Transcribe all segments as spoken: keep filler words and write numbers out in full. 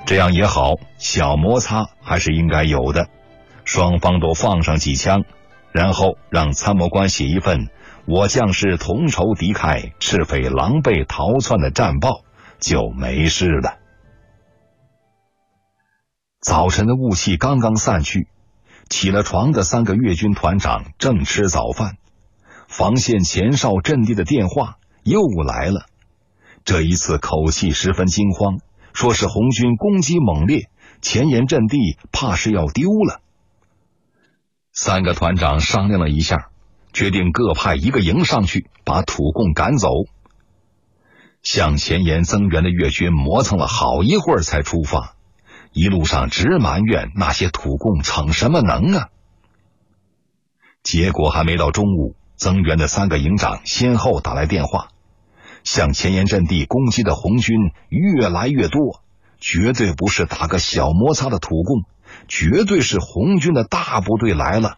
这样也好，小摩擦还是应该有的。双方都放上几枪，然后让参谋官写一份我将士同仇敌忾，赤匪狼狈逃窜的战报，就没事了。早晨的雾气刚刚散去，起了床的三个粤军团长正吃早饭，防线前哨阵地的电话又来了，这一次口气十分惊慌，说是红军攻击猛烈，前沿阵地怕是要丢了。三个团长商量了一下，决定各派一个营上去，把土共赶走。向前沿增援的粤军磨蹭了好一会儿才出发，一路上直埋怨那些土共逞什么能啊。结果还没到中午，增援的三个营长先后打来电话，向前沿阵地攻击的红军越来越多，绝对不是打个小摩擦的土共，绝对是红军的大部队来了。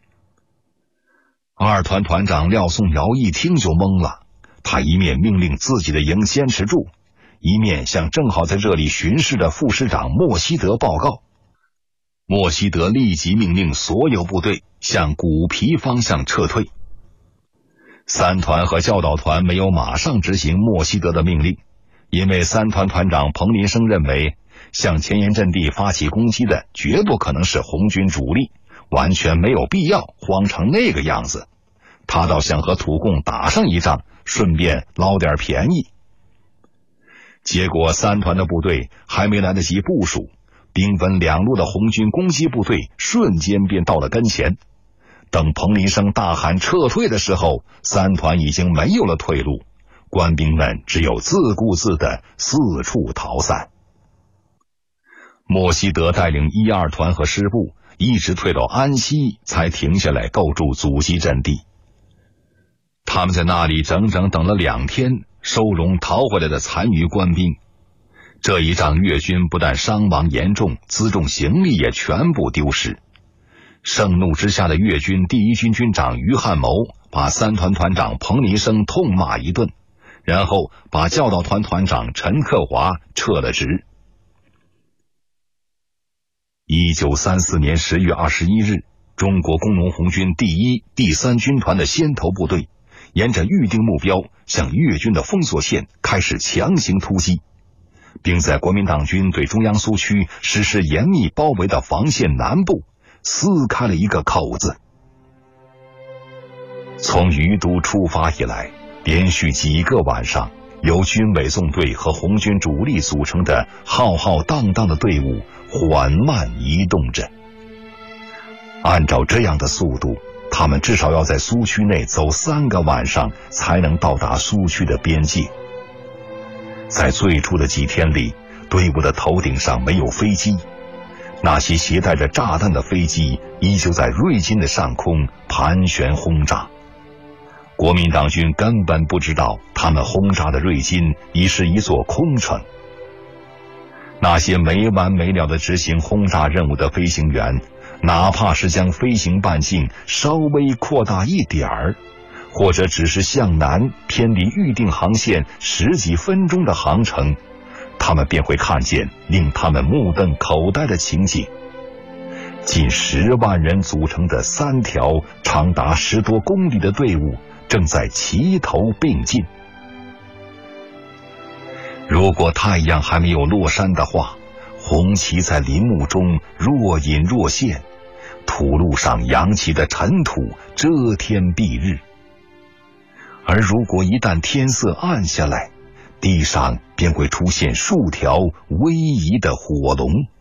二团团长廖颂尧一听就懵了，他一面命令自己的营坚持住，一面向正好在这里巡视的副师长莫希德报告。莫希德立即命令所有部队向古皮方向撤退。三团和教导团没有马上执行莫希德的命令，因为三团团长彭林生认为向前沿阵地发起攻击的绝不可能是红军主力，完全没有必要慌成那个样子，他倒想和土共打上一仗，顺便捞点便宜。结果三团的部队还没来得及部署，兵分两路的红军攻击部队瞬间便到了跟前。等彭林生大喊撤退的时候，三团已经没有了退路，官兵们只有自顾自地四处逃散。莫希德带领一二团和师部一直退到安西才停下来构筑阻击阵地。他们在那里整整等了两天，收容逃回来的残余官兵。这一仗粤军不但伤亡严重，辎重行李也全部丢失。盛怒之下的粤军第一军军长于汉谋把三团团长彭林生痛骂一顿，然后把教导团团长陈克华撤了职。一九三四年十月二十一日，中国工农红军第一、第三军团的先头部队沿着预定目标向粤军的封锁线开始强行突击，并在国民党军对中央苏区实施严密包围的防线南部撕开了一个口子。从余都出发以来，连续几个晚上，由军委纵队和红军主力组成的浩浩荡荡的队伍缓慢移动着。按照这样的速度，他们至少要在苏区内走三个晚上才能到达苏区的边界。在最初的几天里，队伍的头顶上没有飞机，那些携带着炸弹的飞机依旧在瑞金的上空盘旋轰炸。国民党军根本不知道他们轰炸的瑞金已是一座空城。那些没完没了地执行轰炸任务的飞行员，哪怕是将飞行半径稍微扩大一点儿，或者只是向南偏离预定航线十几分钟的航程，他们便会看见令他们目瞪口呆的情景：近十万人组成的三条长达十多公里的队伍正在齐头并进。如果太阳还没有落山的话，红旗在林木中若隐若现，土路上扬起的尘土遮天蔽日。而如果一旦天色暗下来，地上便会出现数条逶迤的火龙。